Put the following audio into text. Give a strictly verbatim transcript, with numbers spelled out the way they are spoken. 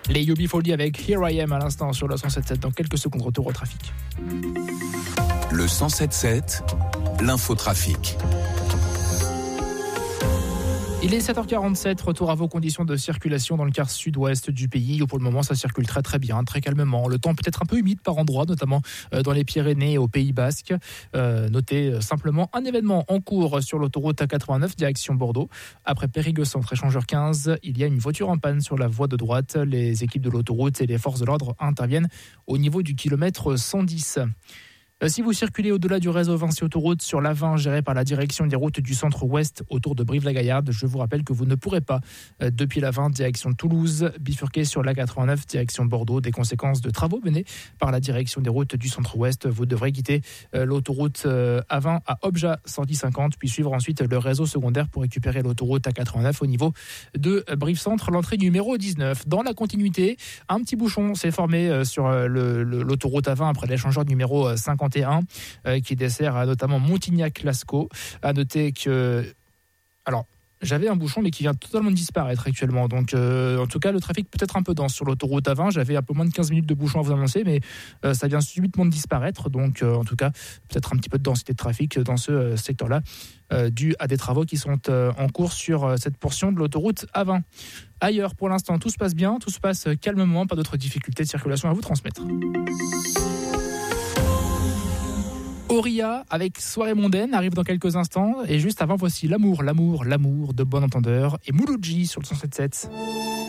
Les U B forty avec Here I Am à l'instant sur le cent sept sept. Dans quelques secondes, retour au trafic. Le cent sept sept, l'infotrafic. Il est sept heures quarante-sept, retour à vos conditions de circulation dans le quart sud-ouest du pays où pour le moment ça circule très très bien, très calmement. Le temps peut être un peu humide par endroits, notamment dans les Pyrénées et au Pays Basque. Euh, notez simplement un événement en cours sur l'autoroute A quatre-vingt-neuf direction Bordeaux. Après Périgueux-Centre échangeur quinze, il y a une voiture en panne sur la voie de droite. Les équipes de l'autoroute et les forces de l'ordre interviennent au niveau du kilomètre cent dix. Si vous circulez au-delà du réseau Vinci Autoroute sur l'A vingt géré par la direction des routes du centre-ouest autour de Brive-la-Gaillarde, je vous rappelle que vous ne pourrez pas, depuis l'A vingt direction Toulouse, bifurquer sur l'A quatre-vingt-neuf direction Bordeaux. Des conséquences de travaux menés par la direction des routes du centre-ouest. Vous devrez quitter l'autoroute A vingt à Obja sortie cinquante, puis suivre ensuite le réseau secondaire pour récupérer l'autoroute A quatre-vingt-neuf au niveau de Brive-Centre, l'entrée numéro dix-neuf. Dans la continuité, un petit bouchon s'est formé sur le, le, l'autoroute A vingt après l'échangeur numéro cinquante et un euh, qui dessert notamment Montignac-Lascaux. À noter que, alors, j'avais un bouchon mais qui vient totalement de disparaître actuellement. Donc, euh, en tout cas, le trafic peut être un peu dense sur l'autoroute A vingt. J'avais un peu moins de quinze minutes de bouchon à vous annoncer, mais euh, ça vient subitement de disparaître. Donc, euh, en tout cas, peut-être un petit peu de densité de trafic dans ce euh, secteur-là, euh, dû à des travaux qui sont euh, en cours sur euh, cette portion de l'autoroute A vingt. Ailleurs, pour l'instant, tout se passe bien, tout se passe calmement, pas d'autres difficultés de circulation à vous transmettre. Auria avec Soirée mondaine arrive dans quelques instants et juste avant voici l'amour, l'amour, l'amour de Bon Entendeur et Mouloudji sur le cent sept sept.